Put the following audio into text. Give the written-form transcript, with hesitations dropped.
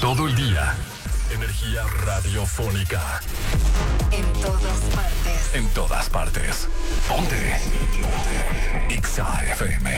Todo el día. Energía radiofónica. En todas partes. En todas partes. Ponte. Ponte. Exa FM.